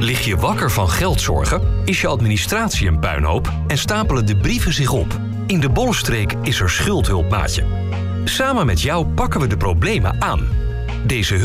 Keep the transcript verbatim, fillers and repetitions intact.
Lig je wakker van geldzorgen? Is je administratie een puinhoop? En stapelen de brieven zich op? In de Bollenstreek is er Schuldhulp, maatje. Samen met jou pakken we de problemen aan. Deze